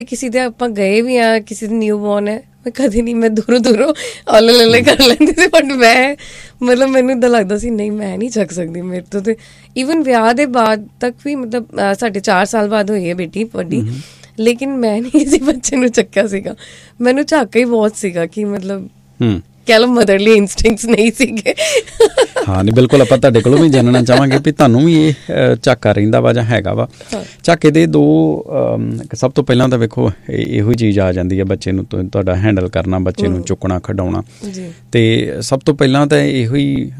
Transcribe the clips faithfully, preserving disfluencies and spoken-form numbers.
ਕਿਸੇ ਦੇ ਆਪਾਂ ਗਏ ਵੀ ਆ, ਕਿਸੇ ਦੇ ਨਿਊ ਬੋਰਨ ਹੈ, ਮੈਂ ਕਦੇ ਨਹੀਂ, ਮੈਂ ਦੂਰੋਂ ਦੂਰੋਂ ਔਲੇ ਲੱਲੇ ਕਰ ਲੈਂਦੀ ਸੀ, ਬਟ ਮੈਂ ਮਤਲਬ ਮੈਨੂੰ ਇੱਦਾਂ ਲੱਗਦਾ ਸੀ ਨਹੀਂ ਮੈਂ ਨਹੀਂ ਚੱਕ ਸਕਦੀ ਮੇਰੇ ਤੋਂ। ਤੇ ਈਵਨ ਵਿਆਹ ਦੇ ਬਾਅਦ ਤੱਕ ਵੀ, ਮਤਲਬ ਸਾਡੇ ਚਾਰ ਸਾਲ ਬਾਅਦ ਹੋਈ ਹੈ ਬੇਟੀ ਵੱਡੀ, ਲੇਕਿਨ ਮੈਂ ਨਹੀਂ ਕਿਸੇ ਬੱਚੇ ਨੂੰ ਚੱਕਿਆ ਸੀਗਾ। ਮੈਨੂੰ ਝਾਕਾ ਹੀ ਬਹੁਤ ਸੀਗਾ ਕਿ ਮਤਲਬ ਕਹਿ ਲਓ ਮਦਰਲੀ ਇੰਸਟਿੰਕਟਸ ਨਹੀਂ ਸੀਗੇ। ਹਾਂ ਨਹੀਂ ਬਿਲਕੁਲ, ਆਪਾਂ ਤੁਹਾਡੇ ਕੋਲੋਂ ਵੀ ਜਾਣਨਾ ਚਾਹਾਂਗੇ ਵੀ ਤੁਹਾਨੂੰ ਵੀ ਇਹ ਝਾਕਾ ਰਹਿੰਦਾ ਵਾ ਜਾਂ ਹੈਗਾ ਵਾ। ਝਾਕੇ ਦੇ ਦੋ, ਸਭ ਤੋਂ ਪਹਿਲਾਂ ਤਾਂ ਵੇਖੋ ਇਹੋ ਹੀ ਚੀਜ਼ ਆ ਜਾਂਦੀ ਹੈ ਬੱਚੇ ਨੂੰ ਤੁਹਾਡਾ ਹੈਂਡਲ ਕਰਨਾ, ਬੱਚੇ ਨੂੰ ਚੁੱਕਣਾ ਖਿਡਾਉਣਾ। ਅਤੇ ਸਭ ਤੋਂ ਪਹਿਲਾਂ ਤਾਂ ਇਹੋ ਹੀ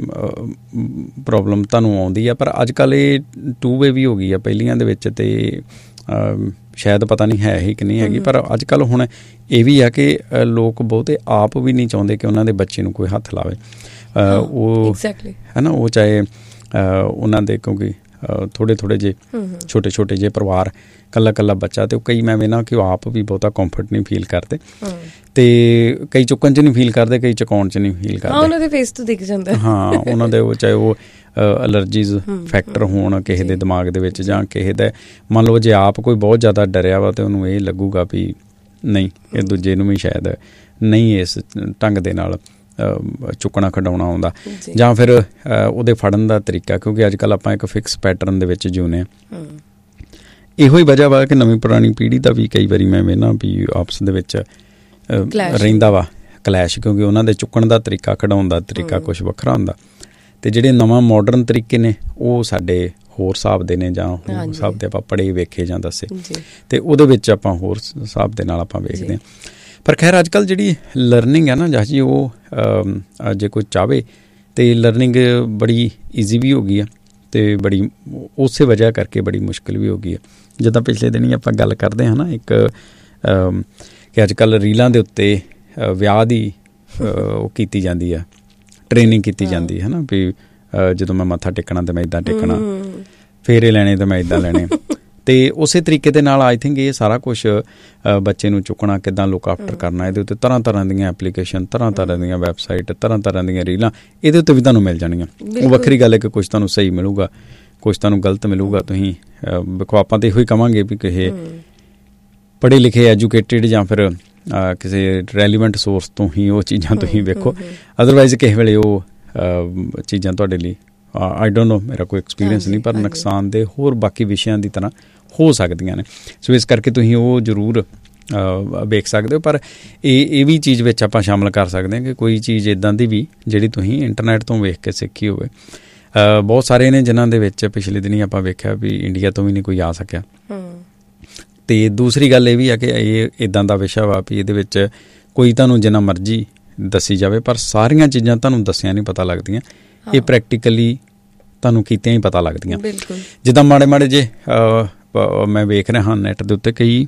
ਪ੍ਰੋਬਲਮ ਤੁਹਾਨੂੰ ਆਉਂਦੀ ਆ। ਪਰ ਅੱਜ ਕੱਲ੍ਹ ਇਹ ਟੂ ਵੇ ਵੀ ਹੋ ਗਈ ਆ, ਪਹਿਲੀਆਂ ਦੇ ਵਿੱਚ ਅਤੇ ਸ਼ਾਇਦ ਪਤਾ ਨਹੀਂ ਹੈ ਹੀ ਕਿ ਨਹੀਂ ਹੈਗੀ, ਪਰ ਅੱਜ ਕੱਲ੍ਹ ਹੁਣ ਇਹ ਵੀ ਆ ਕਿ ਲੋਕ ਬਹੁਤੇ ਆਪ ਵੀ ਨਹੀਂ ਚਾਹੁੰਦੇ ਕਿ ਉਹਨਾਂ ਦੇ ਬੱਚੇ ਨੂੰ ਕੋਈ ਹੱਥ ਲਾਵੇ। ਉਹ ਹੈ ਨਾ, ਉਹ ਚਾਹੇ ਉਹਨਾਂ ਦੇ, ਕਿਉਂਕਿ ਥੋੜ੍ਹੇ ਥੋੜ੍ਹੇ ਜਿਹੇ ਛੋਟੇ ਛੋਟੇ ਜਿਹੇ ਪਰਿਵਾਰ, ਇਕੱਲਾ ਇਕੱਲਾ ਬੱਚਾ, ਅਤੇ ਉਹ ਕਈ ਮੈਂ ਵੇਖਦਾ ਕਿ ਉਹ ਆਪ ਵੀ ਬਹੁਤਾ ਕੰਫਰਟ ਨਹੀਂ ਫੀਲ ਕਰਦੇ, ਅਤੇ ਕਈ ਚੁੱਕਣ 'ਚ ਨਹੀਂ ਫੀਲ ਕਰਦੇ, ਕਈ ਚੁਕਾਉਣ 'ਚ ਨਹੀਂ ਫੀਲ ਕਰਦੇ। ਉਹਨਾਂ ਦੇ ਫੇਸ ਤੋਂ ਦਿਖ ਜਾਂਦਾ। ਹਾਂ, ਉਹਨਾਂ ਦੇ ਉਹ ਚਾਹੇ ਉਹ ਅਲਰਜੀਜ਼ ਫੈਕਟਰ ਹੋਣ ਕਿਸੇ ਦੇ ਦਿਮਾਗ ਦੇ ਵਿੱਚ, ਜਾਂ ਕਿਸੇ ਦਾ ਮੰਨ ਲਓ ਜੇ ਆਪ ਕੋਈ ਬਹੁਤ ਜ਼ਿਆਦਾ ਡਰਿਆ ਵਾ ਤਾਂ ਉਹਨੂੰ ਇਹ ਲੱਗੂਗਾ ਵੀ ਨਹੀਂ, ਇਹ ਦੂਜੇ ਨੂੰ ਵੀ ਸ਼ਾਇਦ ਨਹੀਂ ਇਸ ਢੰਗ ਦੇ ਨਾਲ ਚੁੱਕਣਾ ਖਿਡਾਉਣਾ ਆਉਂਦਾ, ਜਾਂ ਫਿਰ ਉਹਦੇ ਫੜਨ ਦਾ ਤਰੀਕਾ, ਕਿਉਂਕਿ ਅੱਜ ਕੱਲ੍ਹ ਆਪਾਂ ਇੱਕ ਫਿਕਸ ਪੈਟਰਨ ਦੇ ਵਿੱਚ ਜਿਉਂਦੇ ਹਾਂ। ਇਹੋ ਹੀ ਵਜ੍ਹਾ ਵਾ ਕਿ ਨਵੀਂ ਪੁਰਾਣੀ ਪੀੜ੍ਹੀ ਦਾ ਵੀ ਕਈ ਵਾਰੀ ਮੈਂ ਵੇਖਦਾ ਵੀ ਆਪਸ ਦੇ ਵਿੱਚ ਰਹਿੰਦਾ ਵਾ ਕਲੈਸ਼, ਕਿਉਂਕਿ ਉਹਨਾਂ ਦੇ ਚੁੱਕਣ ਦਾ ਤਰੀਕਾ, ਖਿਡਾਉਣ ਦਾ ਤਰੀਕਾ ਕੁਛ ਵੱਖਰਾ ਹੁੰਦਾ, ਅਤੇ ਜਿਹੜੇ ਨਵਾਂ ਮਾਡਰਨ ਤਰੀਕੇ ਨੇ ਉਹ ਸਾਡੇ ਹੋਰ ਹਿਸਾਬ ਦੇ ਨੇ, ਜਾਂ ਹੋਰ ਹਿਸਾਬ ਦੇ ਆਪਾਂ ਪੜ੍ਹੇ ਵੇਖੇ ਜਾਂ ਦੱਸੇ, ਅਤੇ ਉਹਦੇ ਵਿੱਚ ਆਪਾਂ ਹੋਰ ਹਿਸਾਬ ਦੇ ਨਾਲ ਆਪਾਂ ਵੇਖਦੇ ਹਾਂ। ਪਰ ਖੈਰ ਅੱਜ ਕੱਲ੍ਹ ਜਿਹੜੀ ਲਰਨਿੰਗ ਹੈ ਨਾ ਜਸ ਜੀ, ਉਹ ਜੇ ਕੋਈ ਚਾਹਵੇ ਤਾਂ ਲਰਨਿੰਗ ਬੜੀ ਈਜ਼ੀ ਵੀ ਹੋ ਗਈ ਆ, ਅਤੇ ਬੜੀ ਉਸੇ ਵਜ੍ਹਾ ਕਰਕੇ ਬੜੀ ਮੁਸ਼ਕਿਲ ਵੀ ਹੋ ਗਈ ਹੈ। ਜਿੱਦਾਂ ਪਿਛਲੇ ਦਿਨ ਹੀ ਆਪਾਂ ਗੱਲ ਕਰਦੇ ਹਾਂ ਨਾ, ਇੱਕ ਕਿ ਅੱਜ ਕੱਲ੍ਹ ਰੀਲਾਂ ਦੇ ਉੱਤੇ ਵਿਆਹ ਦੀ ਉਹ ਕੀਤੀ ਜਾਂਦੀ ਆ, ਟ੍ਰੇਨਿੰਗ ਕੀਤੀ ਜਾਂਦੀ ਹੈ ਨਾ, ਵੀ ਜਦੋਂ ਮੈਂ ਮੱਥਾ ਟੇਕਣਾ ਤਾਂ ਮੈਂ ਇੱਦਾਂ ਟੇਕਣਾ, ਫੇਰੇ ਲੈਣੇ ਤਾਂ ਮੈਂ ਇੱਦਾਂ ਲੈਣੇ, ਅਤੇ ਉਸੇ ਤਰੀਕੇ ਦੇ ਨਾਲ ਆਈ ਥਿੰਕ ਇਹ ਸਾਰਾ ਕੁਛ ਬੱਚੇ ਨੂੰ ਚੁੱਕਣਾ, ਕਿੱਦਾਂ ਲੁੱਕ ਆਫਟਰ ਕਰਨਾ, ਇਹਦੇ ਉੱਤੇ ਤਰ੍ਹਾਂ ਤਰ੍ਹਾਂ ਦੀਆਂ ਐਪਲੀਕੇਸ਼ਨ, ਤਰ੍ਹਾਂ ਤਰ੍ਹਾਂ ਦੀਆਂ ਵੈਬਸਾਈਟ, ਤਰ੍ਹਾਂ ਤਰ੍ਹਾਂ ਦੀਆਂ ਰੀਲਾਂ ਇਹਦੇ ਉੱਤੇ ਵੀ ਤੁਹਾਨੂੰ ਮਿਲ ਜਾਣੀਆਂ। ਉਹ ਵੱਖਰੀ ਗੱਲ ਹੈ ਕਿ ਕੁਛ ਤੁਹਾਨੂੰ ਸਹੀ ਮਿਲੂਗਾ, ਕੁਛ ਤੁਹਾਨੂੰ ਗਲਤ ਮਿਲੂਗਾ। ਤੁਸੀਂ ਵੇਖੋ, ਆਪਾਂ ਤਾਂ ਇਹੋ ਹੀ ਕਹਾਂਗੇ ਵੀ ਕਿਸੇ ਪੜ੍ਹੇ ਲਿਖੇ ਐਜੂਕੇਟਿਡ ਜਾਂ ਫਿਰ ਕਿਸੇ ਰੈਲੀਵੈਂਟ ਸੋਰਸ ਤੋਂ ਹੀ ਉਹ ਚੀਜ਼ਾਂ ਤੁਸੀਂ ਵੇਖੋ, ਅਦਰਵਾਈਜ਼ ਕਿਸੇ ਵੇਲੇ ਉਹ ਚੀਜ਼ਾਂ ਤੁਹਾਡੇ ਲਈ ਆਈ ਡੋਂਟ ਨੋ, ਮੇਰਾ ਕੋਈ ਐਕਸਪੀਰੀਅੰਸ ਨਹੀਂ, ਪਰ ਨੁਕਸਾਨਦੇਹ ਹੋਰ ਬਾਕੀ ਵਿਸ਼ਿਆਂ ਦੀ ਤਰ੍ਹਾਂ ਹੋ ਸਕਦੀਆਂ ਨੇ। ਸੋ ਇਸ ਕਰਕੇ ਤੁਸੀਂ ਉਹ ਜ਼ਰੂਰ ਵੇਖ ਸਕਦੇ ਹੋ। ਪਰ ਇਹ ਇਹ ਵੀ ਚੀਜ਼ ਵਿੱਚ ਆਪਾਂ ਸ਼ਾਮਲ ਕਰ ਸਕਦੇ ਹਾਂ ਕਿ ਕੋਈ ਚੀਜ਼ ਇੱਦਾਂ ਦੀ ਵੀ ਜਿਹੜੀ ਤੁਸੀਂ ਇੰਟਰਨੈਟ ਤੋਂ ਵੇਖ ਕੇ ਸਿੱਖੀ ਹੋਵੇ। ਬਹੁਤ ਸਾਰੇ ਨੇ ਜਿਨ੍ਹਾਂ ਦੇ ਵਿੱਚ ਪਿਛਲੇ ਦਿਨੀ ਆਪਾਂ ਵੇਖਿਆ ਵੀ ਇੰਡੀਆ ਤੋਂ ਵੀ ਨਹੀਂ ਕੋਈ ਆ ਸਕਿਆ। ਅਤੇ ਦੂਸਰੀ ਗੱਲ ਇਹ ਵੀ ਆ ਕਿ ਇਹ ਇੱਦਾਂ ਦਾ ਵਿਸ਼ਾ ਵਾ ਵੀ ਇਹਦੇ ਵਿੱਚ ਕੋਈ ਤੁਹਾਨੂੰ ਜਿੰਨਾ ਮਰਜ਼ੀ ਦੱਸੀ ਜਾਵੇ, ਪਰ ਸਾਰੀਆਂ ਚੀਜ਼ਾਂ ਤੁਹਾਨੂੰ ਦੱਸਿਆ ਨਹੀਂ ਪਤਾ ਲੱਗਦੀਆਂ, ਇਹ ਪ੍ਰੈਕਟੀਕਲੀ ਤੁਹਾਨੂੰ ਕੀਤਿਆਂ ਹੀ ਪਤਾ ਲੱਗਦੀਆਂ। ਜਿੱਦਾਂ ਮਾੜੇ ਮਾੜੇ ਜੇ ਮੈਂ ਵੇਖ ਰਿਹਾ ਹਾਂ ਨੈੱਟ ਦੇ ਉੱਤੇ, ਕਈ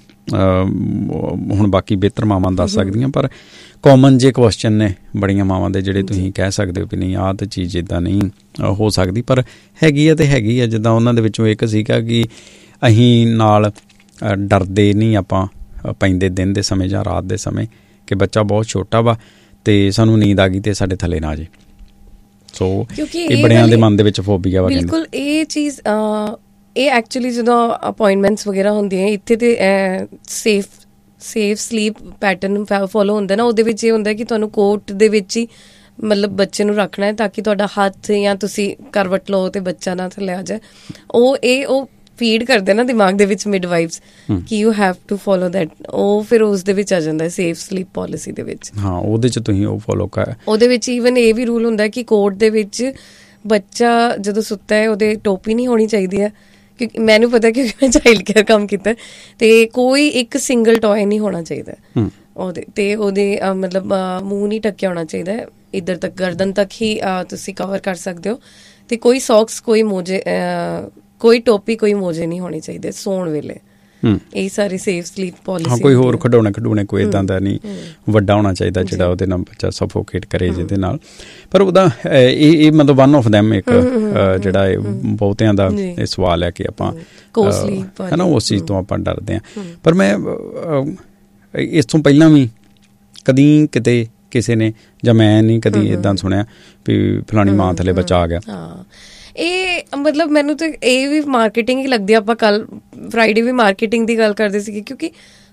ਹੁਣ ਬਾਕੀ ਬਿਹਤਰ ਮਾਵਾਂ ਦੱਸ ਸਕਦੀਆਂ, ਪਰ ਕਾਮਨ ਜੇ ਕੁਐਸਚਨ ਨੇ ਬੜੀਆਂ ਮਾਵਾਂ ਦੇ, ਜਿਹੜੇ ਤੁਸੀਂ ਕਹਿ ਸਕਦੇ ਹੋ ਵੀ ਨਹੀਂ ਆਹ ਤਾਂ ਚੀਜ਼ ਇੱਦਾਂ ਨਹੀਂ ਹੋ ਸਕਦੀ, ਪਰ ਹੈਗੀ ਆ ਅਤੇ ਹੈਗੀ ਆ। ਜਿੱਦਾਂ ਉਹਨਾਂ ਦੇ ਵਿੱਚੋਂ ਇੱਕ ਸੀਗਾ ਕਿ ਅਸੀਂ ਨਾਲ ਡਰਦੇ ਨਹੀਂ ਆਪਾਂ ਪੈਂਦੇ ਦਿਨ ਦੇ ਸਮੇਂ ਜਾਂ ਰਾਤ ਦੇ ਸਮੇਂ, ਕਿ ਬੱਚਾ ਬਹੁਤ ਛੋਟਾ ਵਾ ਅਤੇ ਸਾਨੂੰ ਨੀਂਦ ਆ ਗਈ ਅਤੇ ਸਾਡੇ ਥੱਲੇ ਨਾ ਜੇ। ਸੋ ਇਹ ਬੜਿਆਂ ਦੇ ਮਨ ਦੇ ਵਿੱਚ ਫੋਬੀਆ ਵਾ। ਬਿਲਕੁਲ ਇਹ ਚੀਜ਼, ਇਹ ਐਕਚੁਅਲੀ ਜਦੋਂ ਅਪੋਇੰਟਮੈਂਟਸ ਵਗੈਰਾ ਹੁੰਦੀਆਂ, ਇੱਥੇ ਤੇ safe safe sleep pattern follow ਹੁੰਦਾ ਨਾ, ਉਹਦੇ ਵਿੱਚ ਇਹ ਹੁੰਦਾ ਕਿ ਤੁਹਾਨੂੰ ਕੋਟ ਦੇ ਵਿੱਚ ਹੀ ਮਤਲਬ ਬੱਚੇ ਨੂੰ ਰੱਖਣਾ ਹੈ, ਤਾਂ ਕਿ ਤੁਹਾਡਾ ਹੱਥ ਜਾਂ ਤੁਸੀਂ ਕਰਵਟ ਲਓ ਅਤੇ ਬੱਚਾ ਨਾ ਥੱਲੇ ਆ ਜਾਏ। ਉਹ ਇਹ ਉਹ ਫੀਡ ਕਰਦੇ ਨਾ ਦਿਮਾਗ ਦੇ ਵਿੱਚ ਮਿਡਵਾਈਫਸ ਕਿ you have to follow that, ਉਹ ਫਿਰ ਉਸ ਦੇ ਵਿੱਚ ਆ ਜਾਂਦਾ ਸੇਫ ਸਲੀਪ ਪੋਲਿਸੀ ਦੇ ਵਿੱਚ। ਹਾਂ, ਉਹਦੇ 'ਚ ਤੁਸੀਂ ਉਹ ਫੋਲੋ ਕਰ। ਉਹਦੇ ਵਿੱਚ ਈਵਨ ਇਹ ਵੀ ਰੂਲ ਹੁੰਦਾ ਕਿ ਕੋਟ ਦੇ ਵਿੱਚ ਬੱਚਾ ਜਦੋਂ ਸੁੱਤਾ ਹੈ ਉਹਦੇ ਟੋਪੀ ਨਹੀਂ ਹੋਣੀ ਚਾਹੀਦੀ ਹੈ, ਕਿਉਂਕਿ ਮੈਨੂੰ ਪਤਾ ਕਿਉਂਕਿ ਮੈਂ ਚਾਈਲਡ ਕੇਅਰ ਕੰਮ ਕੀਤਾ, ਅਤੇ ਕੋਈ ਇੱਕ ਸਿੰਗਲ ਟੋਏ ਨਹੀਂ ਹੋਣਾ ਚਾਹੀਦਾ ਉਹਦੇ, ਅਤੇ ਉਹਦੇ ਮਤਲਬ ਮੂੰਹ ਨਹੀਂ ਢੱਕਿਆ ਹੋਣਾ ਚਾਹੀਦਾ, ਇੱਧਰ ਤੱਕ ਗਰਦਨ ਤੱਕ ਹੀ ਤੁਸੀਂ ਕਵਰ ਕਰ ਸਕਦੇ ਹੋ, ਅਤੇ ਕੋਈ ਸੌਕਸ, ਕੋਈ ਮੋਜੇ, ਕੋਈ ਟੋਪੀ, ਕੋਈ ਮੋਜੇ ਨਹੀਂ ਹੋਣੇ ਚਾਹੀਦੇ ਸੌਣ ਵੇਲੇ। ਇਹ ਸਾਰੀ ਸੇਫ ਸਲੀਪ ਪੋਲਿਸੀ। ਹਾਂ, ਕੋਈ ਹੋਰ ਖਿਡੌਣੇ ਖਿਡੌਣੇ ਕੋਈ ਇੱਦਾਂ ਦਾ ਨਹੀਂ ਵੱਡਾ ਹੋਣਾ ਚਾਹੀਦਾ ਜਿਹੜਾ ਉਹਦੇ ਨਾਲ ਬੱਚਾ ਸਫੋਕੇਟ ਕਰੇ ਜਿਹਦੇ ਨਾਲ। ਪਰ ਉਹਦਾ ਇਹ ਇਹ ਮਤਲਬ ਵਨ ਆਫ ਦੈਮ ਇੱਕ ਜਿਹੜਾ ਇਹ ਬਹੁਤਿਆਂ ਦਾ ਇਹ ਸਵਾਲ ਹੈ ਕਿ ਆਪਾਂ ਹੈ ਨਾ ਉਸ ਚੀਜ਼ ਤੋਂ ਆਪਾਂ ਡਰਦੇ ਹਾਂ। ਪਰ ਮੈਂ ਇਸ ਤੋਂ ਪਹਿਲਾਂ ਵੀ ਕਦੀ ਕਿਤੇ ਕਿਸੇ ਨੇ ਜਾਂ ਮੈਂ ਨਹੀਂ ਕਦੀ ਇੱਦਾਂ ਸੁਣਿਆ ਵੀ ਫਲਾਣੀ ਮਾਂ ਥੱਲੇ ਬੱਚਾ ਆ ਗਿਆ। ਇਹ ਮਤਲਬ ਮੈਨੂੰ ਤਾਂ ਇਹ ਵੀ ਮਾਰਕੀਟਿੰਗ ਹੀ ਲੱਗਦੀ ਆ। ਆਪਾਂ ਕੱਲ ਫਰਾਈਡੇ ਵੀ ਮਾਰਕੀਟਿੰਗ ਦੀ ਗੱਲ ਕਰਦੇ ਸੀਗੇ, ਕਿਉਂਕਿ